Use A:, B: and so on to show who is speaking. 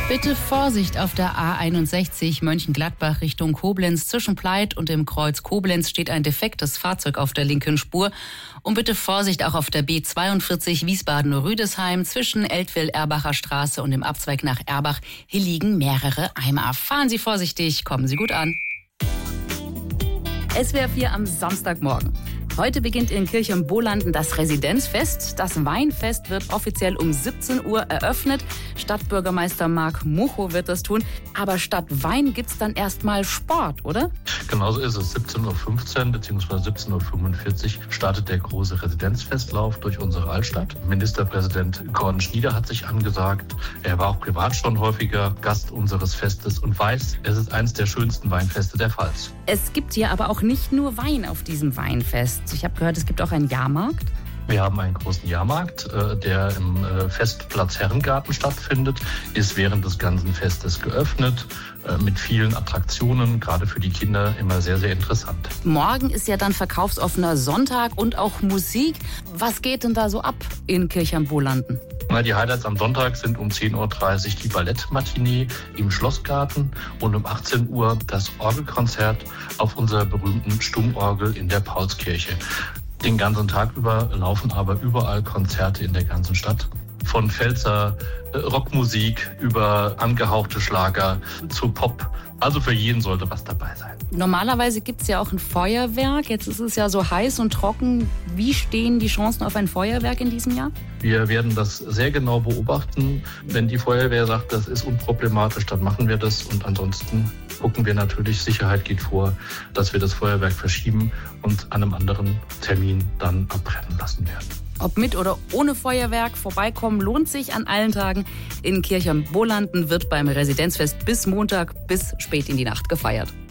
A: Bitte Vorsicht auf der A61 Mönchengladbach Richtung Koblenz. Zwischen Pleit und dem Kreuz Koblenz steht ein defektes Fahrzeug auf der linken Spur. Und bitte Vorsicht auch auf der B42 Wiesbaden-Rüdesheim zwischen Eltville-Erbacher Straße und dem Abzweig nach Erbach. Hier liegen mehrere Eimer. Fahren Sie vorsichtig, kommen Sie gut an. SWR 4 am Samstagmorgen. Heute beginnt in Kirchheim-Bolanden das Residenzfest. Das Weinfest wird offiziell um 17 Uhr eröffnet. Stadtbürgermeister Marc Mucho wird das tun. Aber statt Wein gibt's dann erstmal Sport, oder?
B: Genauso ist es. 17.15 Uhr bzw. 17.45 Uhr startet der große Residenzfestlauf durch unsere Altstadt. Ministerpräsident Gordon Schnieder hat sich angesagt. Er war auch privat schon häufiger Gast unseres Festes und weiß, es ist eines der schönsten Weinfeste der Pfalz.
A: Es gibt hier aber auch nicht nur Wein auf diesem Weinfest. Ich habe gehört, es gibt auch einen Jahrmarkt.
B: Wir haben einen großen Jahrmarkt, der im Festplatz Herrengarten stattfindet, ist während des ganzen Festes geöffnet, mit vielen Attraktionen, gerade für die Kinder immer sehr, sehr interessant.
A: Morgen ist ja dann verkaufsoffener Sonntag und auch Musik. Was geht denn da so ab in Kirchheim-Bolanden?
B: Die Highlights am Sonntag sind um 10.30 Uhr die Ballettmatinee im Schlossgarten und um 18 Uhr das Orgelkonzert auf unserer berühmten Stummorgel in der Paulskirche. Den ganzen Tag über laufen aber überall Konzerte in der ganzen Stadt. Von Pfälzer Rockmusik über angehauchte Schlager zu Pop. Also für jeden sollte was dabei sein.
A: Normalerweise gibt es ja auch ein Feuerwerk. Jetzt ist es ja so heiß und trocken. Wie stehen die Chancen auf ein Feuerwerk in diesem Jahr?
B: Wir werden das sehr genau beobachten. Wenn die Feuerwehr sagt, das ist unproblematisch, dann machen wir das. Und ansonsten gucken wir natürlich, Sicherheit geht vor, dass wir das Feuerwerk verschieben und an einem anderen Termin dann abbrennen lassen werden.
A: Ob mit oder ohne Feuerwerk, vorbeikommen lohnt sich an allen Tagen. In Kirchheim-Bolanden wird beim Residenzfest bis Montag bis spät in die Nacht gefeiert.